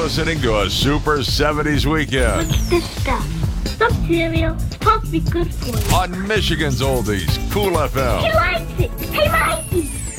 listening to a Super 70s weekend Look at this stuff. Some cereal is supposed to be good for you. on Michigan's Oldies, Cool FM. He likes it. He likes it.